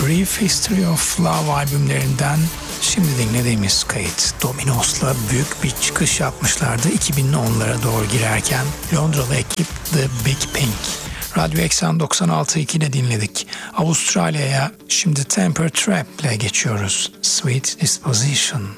Brief History of Love albümlerinden şimdi dinlediğimiz kayıt. Dominos'la büyük bir çıkış yapmışlardı 2000'li onlara doğru girerken. Londralı ekip The Big Pink. Radyo Eksen 96.2'de dinledik. Avustralya'ya şimdi Temper Trap ile geçiyoruz. Sweet Disposition.